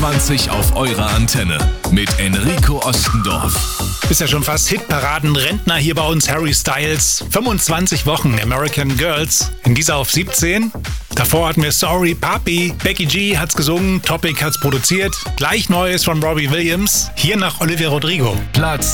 25 auf eurer Antenne mit Enrico Ostendorf. Ist ja schon fast Hitparaden-Rentner hier bei uns, Harry Styles. 25 Wochen American Girls, in dieser auf 17. Davor hatten wir Sorry Papi, Becky G hat's gesungen, Topic hat's produziert. Gleich Neues von Robbie Williams, hier nach Olivia Rodrigo. Platz